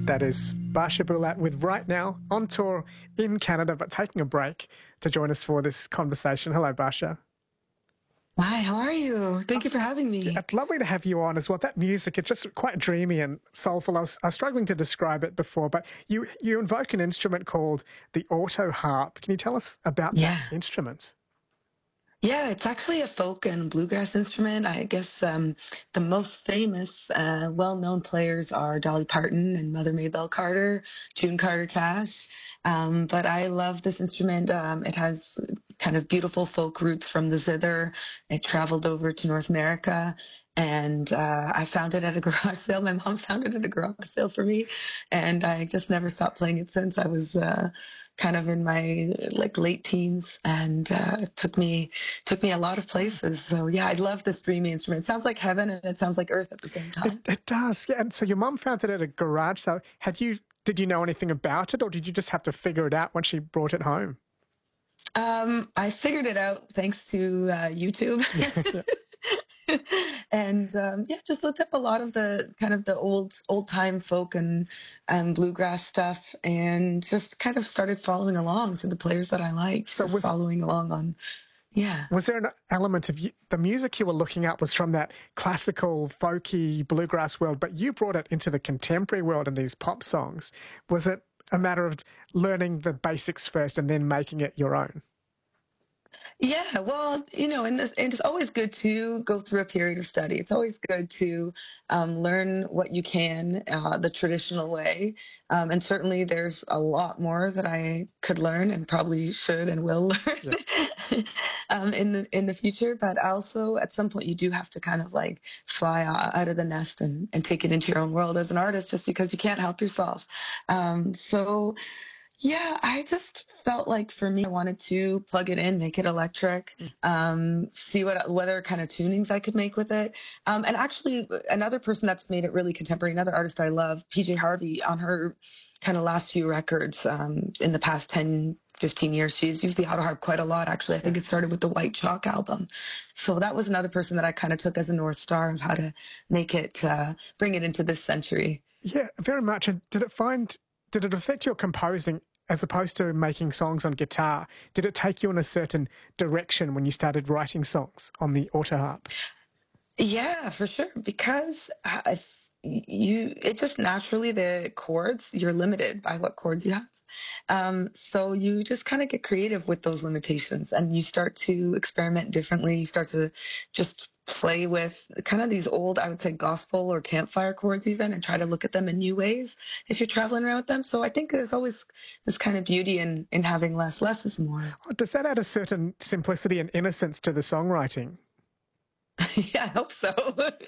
That is Barsha Bulat with Right Now on tour in Canada, but taking a break to join us for this conversation. Hello, Barsha. Hi, how are you? Thank you for having me. Lovely to have you on as well. That music, it's just quite dreamy and soulful. I was struggling to describe it before, but you invoke an instrument called the auto harp. Can you tell us about that Yeah. instrument? Yeah, it's actually a folk and bluegrass instrument. I guess the most famous, well-known players are Dolly Parton and Mother Maybelle Carter, June Carter Cash. But I love this instrument. It has kind of beautiful folk roots from the zither. It traveled over to North America. And I found it at a garage sale. My mom found it at a garage sale for me, and I just never stopped playing it since. I was kind of in my like late teens, and it took me a lot of places. So yeah, I love this dreamy instrument. It sounds like heaven and it sounds like earth at the same time. It does, yeah. And so your mum found it at a garage sale. Did you know anything about it, or did you just have to figure it out when she brought it home? I figured it out thanks to YouTube. Yeah. And yeah, just looked up a lot of the kind of the old time folk and bluegrass stuff, and just kind of started following along to the players that I liked. So Just following along on, yeah. was there an element of the music you were looking at was from that classical, folky, bluegrass world, but you brought it into the contemporary world and these pop songs? Was it a matter of learning the basics first and then making it your own? Yeah, well, and it's always good to go through a period of study. It's always good to learn what you can the traditional way. And certainly there's a lot more that I could learn and probably should and will Yeah. learn in the future. But also at some point you do have to kind of like fly out of the nest and take it into your own world as an artist, just because you can't help yourself. So yeah, I just felt like for me, I wanted to plug it in, make it electric, see what other kind of tunings I could make with it. And actually, another person that's made it really contemporary, another artist I love, PJ Harvey, on her kind of last few records in the past 10, 15 years, she's used the auto harp quite a lot, actually. I think it started with the White Chalk album. So that was another person that I kind of took as a North Star of how to make it, bring it into this century. Yeah, very much. And did it affect your composing as opposed to making songs on guitar? Did it take you in a certain direction when you started writing songs on the auto harp? Yeah, for sure. Because it just naturally, the chords, you're limited by what chords you have. So you just kind of get creative with those limitations, and you start to experiment differently. You start to just play with kind of these old, I would say, gospel or campfire chords even, and try to look at them in new ways if you're traveling around with them. So I think there's always this kind of beauty in having less. Less is more. Does that add a certain simplicity and innocence to the songwriting? Yeah, I hope so.